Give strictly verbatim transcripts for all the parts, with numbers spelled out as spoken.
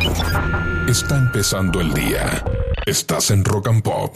Está empezando el día. Estás en Rock and Pop.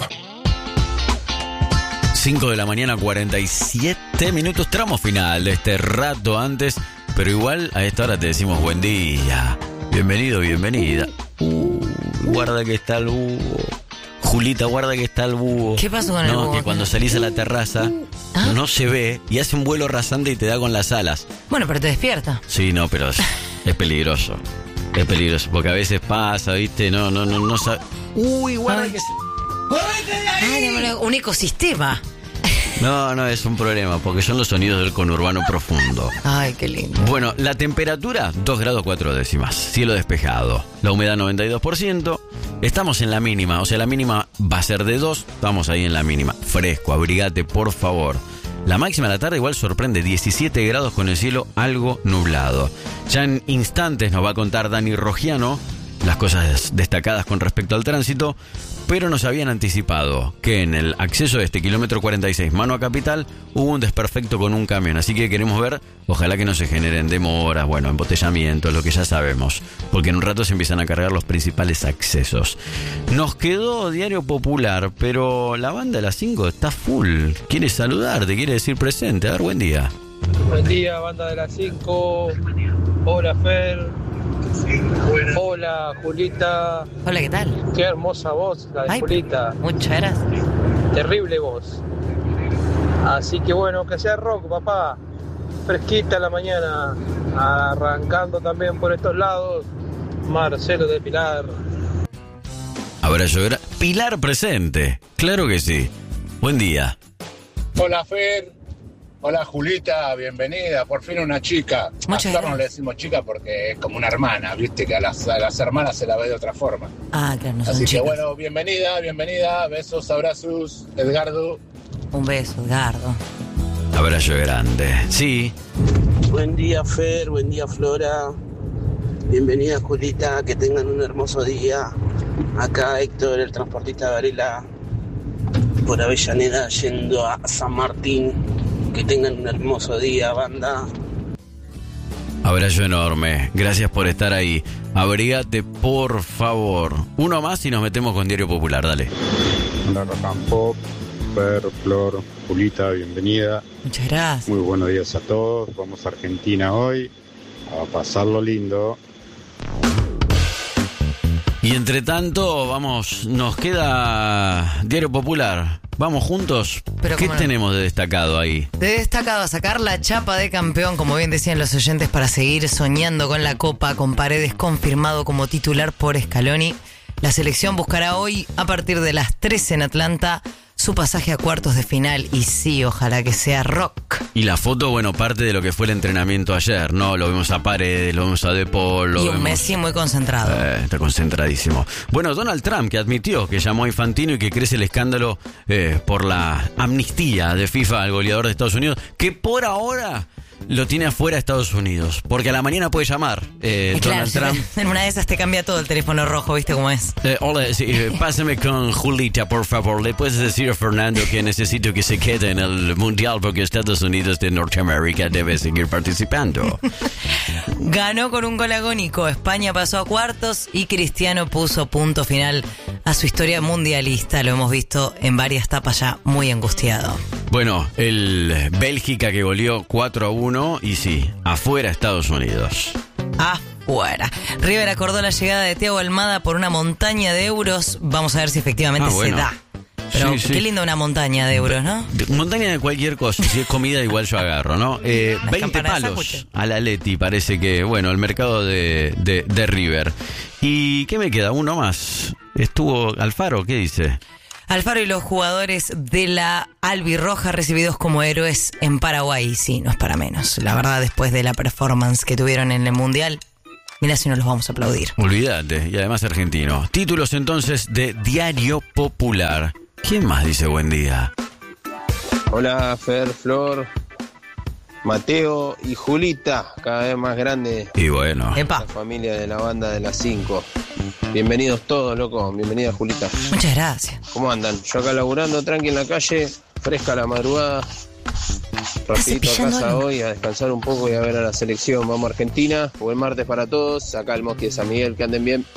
cinco de la mañana, cuarenta y siete minutos. Tramo final de este rato antes. Pero igual a esta hora te decimos buen día. Bienvenido, bienvenida. Uh, guarda que está el búho. Julita, guarda que está el búho. ¿Qué pasó con no, el búho? Que cuando salís a la terraza ¿Ah? no se ve y hace un vuelo rasante y te da con las alas. Bueno, pero te despierta. Sí, no, pero es, es peligroso. Es peligroso, porque a veces pasa, ¿viste? No, no, no, no sabe. Uy, guarda Ay. que se... Ay, no, no, un ecosistema. No, no, es un problema, porque son los sonidos del conurbano profundo. Ay, qué lindo. Bueno, la temperatura, dos grados cuatro décimas. Cielo despejado. La humedad, noventa y dos por ciento. Estamos en la mínima, o sea, la mínima va a ser de dos. Estamos ahí en la mínima. Fresco, abrigate, por favor. La máxima de la tarde igual sorprende, diecisiete grados con el cielo algo nublado. Ya en instantes nos va a contar Dani Rogiano las cosas destacadas con respecto al tránsito, pero nos habían anticipado que en el acceso de este kilómetro cuarenta y seis, mano a Capital, hubo un desperfecto con un camión, así que queremos ver, ojalá que no se generen demoras, bueno, embotellamientos, lo que ya sabemos, porque en un rato se empiezan a cargar los principales accesos. Nos quedó Diario Popular, pero la banda de las cinco está full, quiere saludarte, quiere decir presente. A ver, buen día. Buen día, banda de las cinco. Hola, Fer. Hola, Julita. Hola, ¿qué tal? Qué hermosa voz, la de Ay, Julita. Muchas gracias. Terrible voz. Así que bueno, que sea rock, papá. Fresquita la mañana. Arrancando también por estos lados. Marcelo de Pilar. Abrazo. Pilar presente. Claro que sí. Buen día. Hola, Fer. Hola, Julita, bienvenida, por fin una chica. Muchas a Flor gracias. no le decimos chica porque es como una hermana, viste, que a las, a las hermanas se la ve de otra forma. Ah, claro, no son Así que chicos. bueno, bienvenida, bienvenida, besos, abrazos, Edgardo. Un beso, Edgardo. Abrazo grande. Sí. Buen día, Fer, buen día, Flora. Bienvenida, Julita, que tengan un hermoso día. Acá Héctor, el transportista de Varela, por Avellaneda, yendo a San Martín. Que tengan un hermoso día, banda. Abrazo enorme. Gracias por estar ahí. Abrígate, por favor. Uno más y nos metemos con Diario Popular. Dale. Hola, Rock and Pop, Fer, Flor, Julita, bienvenida. Muchas gracias. Muy buenos días a todos. Vamos a Argentina hoy a pasarlo lindo. Y entre tanto, vamos, nos queda Diario Popular. Vamos juntos. Pero ¿Qué cómo no. tenemos de destacado ahí? De destacado a sacar la chapa de campeón, como bien decían los oyentes, para seguir soñando con la Copa, con Paredes confirmado como titular por Scaloni. La selección buscará hoy, a partir de las trece en Atlanta, su pasaje a cuartos de final. Y sí, ojalá que sea rock. Y la foto, bueno, parte de lo que fue el entrenamiento ayer, ¿no? Lo vemos a Paredes, lo vemos a De Paul, lo Y un vemos... Messi muy concentrado. Eh, está concentradísimo. Bueno, Donald Trump, que admitió que llamó a Infantino y que crece el escándalo eh, por la amnistía de FIFA al goleador de Estados Unidos, que por ahora lo tiene afuera de Estados Unidos, porque a la mañana puede llamar eh, Claro, Donald Trump. en una de esas te cambia todo el teléfono rojo, ¿viste cómo es? Eh, hola, sí, eh, pásame con Julita, por favor. ¿Le puedes decir a Fernando que necesito que se quede en el Mundial porque Estados Unidos de Norteamérica debe seguir participando? Ganó con un gol agónico. España pasó a cuartos y Cristiano puso punto final a su historia mundialista. Lo hemos visto en varias tapas ya, muy angustiado. Bueno, el Bélgica que goleó cuatro a uno y sí, afuera Estados Unidos. Afuera. River acordó la llegada de Thiago Almada por una montaña de euros. Vamos a ver si efectivamente Ah, bueno. se da. Pero Sí, sí. qué linda una montaña de euros, ¿no? De- montaña de cualquier cosa, si es comida igual yo agarro, ¿no? Eh, Las veinte campanas de palos sándwich. a la Leti, parece que, bueno, el mercado de, de, de River. ¿Y qué me queda? Uno más. Estuvo Alfaro, ¿qué dice? Alfaro y los jugadores de la Albirroja recibidos como héroes en Paraguay. Y sí, no es para menos. La verdad, después de la performance que tuvieron en el Mundial, mirá si no los vamos a aplaudir. Olvídate, y además argentino. Títulos entonces de Diario Popular. ¿Quién más dice buen día? Hola, Fer, Flor, Mateo y Julita, cada vez más grande Y bueno, Epa, la familia de la banda de las cinco. Bienvenidos todos, loco. Bienvenida, Julita. muchas gracias. ¿Cómo andan? Yo acá laburando, tranqui en la calle, fresca la madrugada. Rapidito a cepillando casa algo? hoy, a descansar un poco y a ver a la selección. Vamos a Argentina. Buen martes para todos. Acá el Mosqui de San Miguel, que anden bien.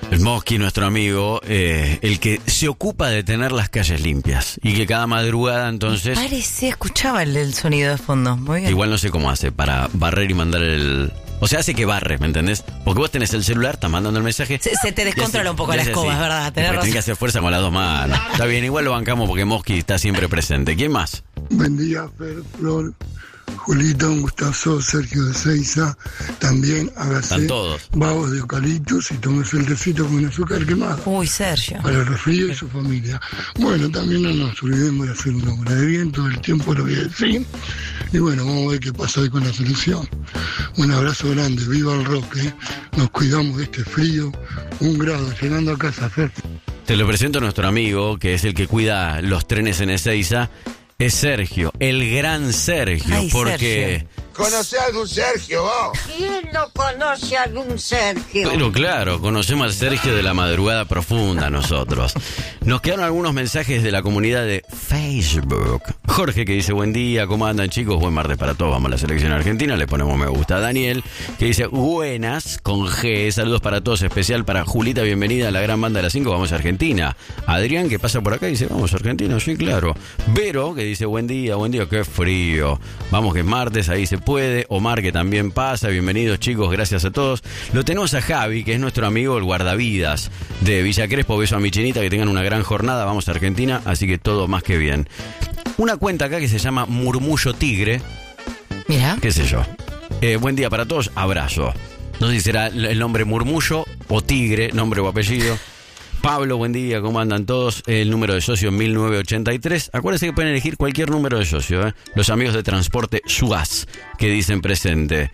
El Mosqui, nuestro amigo, eh, el que se ocupa de tener las calles limpias. Y que cada madrugada, entonces... Parece, escuchaba el, el sonido de fondo. Muy bien. Igual no sé cómo hace para barrer y mandar el... O sea, hace que barre, ¿me entendés? Porque vos tenés el celular, estás mandando el mensaje... Se, se te descontrola hace, un poco la escoba, es verdad. Tenés razón. Tenés que hacer fuerza con las dos manos. Está bien, igual lo bancamos porque Mosqui está siempre presente. ¿Quién más? Buen día, Fer, Flor, Julita, un gustazo, Sergio de Seiza. También hágase babos de eucaliptus y tómese el tecito con azúcar quemado. Uy, Sergio. Para el resfrío y su familia. Bueno, también no nos olvidemos de hacer una obra de bien, todo el tiempo lo voy a decir. Y bueno, vamos a ver qué pasa hoy con la selección. Un abrazo grande, viva el rock, ¿eh? Nos cuidamos de este frío. Un grado, llegando a casa, Fer. Te lo presento a nuestro amigo, que es el que cuida los trenes en Ezeiza. Es Sergio, el gran Sergio, Ay, porque... Sergio. ¿Conoce a algún Sergio vos? ¿Quién no conoce a algún Sergio? Pero claro, conocemos al Sergio de la madrugada profunda nosotros. Nos quedaron algunos mensajes de la comunidad de Facebook. Jorge, que dice, buen día, ¿cómo andan, chicos? Buen martes para todos, vamos a la selección argentina, le ponemos me gusta. Daniel, que dice, buenas, con G, saludos para todos, especial para Julita, bienvenida a la gran banda de las cinco, vamos a Argentina. Adrián, que pasa por acá y dice, vamos a Argentina, sí, claro. Vero, que dice, buen día, buen día, qué frío. Vamos que es martes, ahí se puede. Omar, que también pasa, bienvenidos chicos, gracias a todos. Lo tenemos a Javi, que es nuestro amigo el guardavidas de Villa Crespo. Beso a mi chinita, que tengan una gran jornada, vamos a Argentina, así que todo más que bien. Una cuenta acá que se llama Murmullo Tigre. Mira. ¿Qué sé yo? Eh, buen día para todos, abrazo. No sé si será el nombre Murmullo o Tigre, nombre o apellido. Pablo, buen día, ¿cómo andan todos? El número de socio mil novecientos ochenta y tres. Acuérdense que pueden elegir cualquier número de socio, ¿eh? Los amigos de Transporte Suaz, que dicen presente.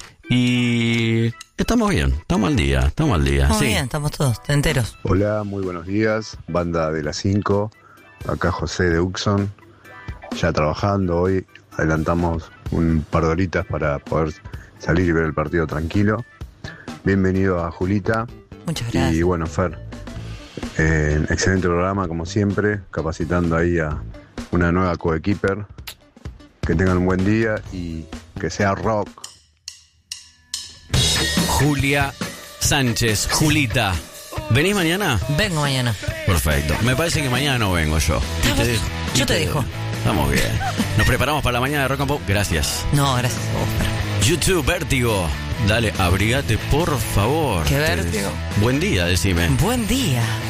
Y estamos bien, estamos al día, estamos al día. Estamos sí. bien, estamos todos enteros. Hola, muy buenos días, banda de las cinco. Acá José de Uxon, ya trabajando hoy. Adelantamos un par de horitas para poder salir y ver el partido tranquilo. Bienvenido a Julita. Muchas gracias. Y bueno, Fer. Eh, excelente programa, como siempre, capacitando ahí a una nueva coequiper. Que tengan un buen día y que sea rock. Julia Sánchez, Julita, ¿venís mañana? Vengo mañana. Perfecto, me parece que mañana no vengo yo. Te te, yo te, te dejo. Estamos bien. Nos preparamos para la mañana de Rock and Pop. Gracias. No, gracias a vos. YouTube, Vértigo. Dale, abrigate, por favor. ¿Qué vértigo? Buen día, decime. Buen día.